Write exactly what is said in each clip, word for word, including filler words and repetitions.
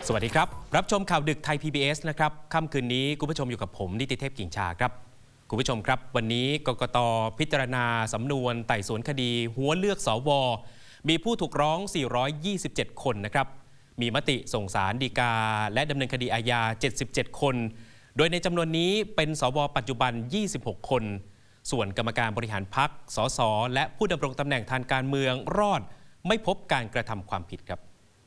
สวัสดีครับรับชมข่าวดึกไทย พี บี เอส นะครับค่ำคืนนี้คุณผู้ชมอยู่กับผมนิติเทพกิ่งชาครับคุณผู้ชมครับวันนี้กกต.พิจารณาสำนวนไต่สวนคดีหัวเลือกสว.มีผู้ถูกร้องสี่ร้อยยี่สิบเจ็ดคนนะครับมีมติส่งศาลฎีกาและดำเนินคดีอาญาเจ็ดสิบเจ็ดคนโดยในจำนวนนี้เป็นสว.ปัจจุบันยี่สิบหกคนส่วนกรรมการบริหารพรรคสสและผู้ดำรงตำแหน่งทางการเมืองรอดไม่พบการกระทำความผิดครับ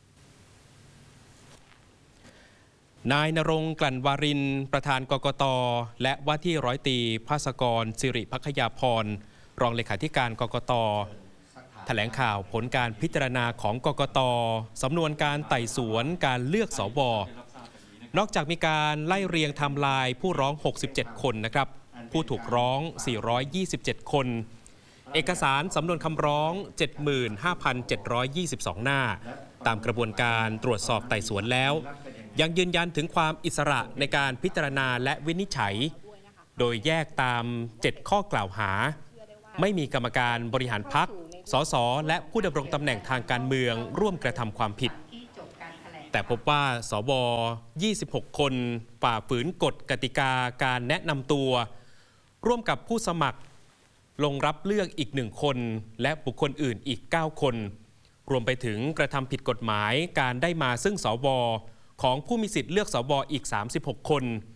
นายณรงค์กลั่นวารินประธานกกต.และว่าที่ร้อยตรีภาสกรสิริภัคยาพรรองเลขาธิการกกต.แถลงข่าวผลการพิจารณาของกกต.สำนวนการไต่สวนการเลือกสว.นอกจากมีการไล่เรียงไทม์ไลน์ผู้ร้องหกสิบเจ็ดคนนะครับผู้ถูกร้องสี่ร้อยยี่สิบเจ็ดคนเอกสารสำนวนคำร้อง เจ็ดหมื่นห้าพันเจ็ดร้อยยี่สิบสอง หน้าตามกระบวนการตรวจสอบไต่สวนแล้วยังยืนยันถึงความอิสระในการพิจารณาและวินิจฉัยโดยแยกตามเจ็ดข้อกล่าวหาไม่มีกรรมการบริหารพรรคสสและผู้ดำรงตำแหน่งทางการเมืองร่วมกระทำความผิดแต่พบว่าสวยี่สิบหกคนฝ่าฝืนกฎกติกาการแนะนำตัวร่วมกับผู้สมัครลงรับเลือกอีกหนึ่งคนและบุคคลอื่นอีกเก้าคนรวมไปถึงกระทำผิดกฎหมายการได้มาซึ่งสวของผู้มีสิทธิ์เลือกสวอีกสามสิบหกคน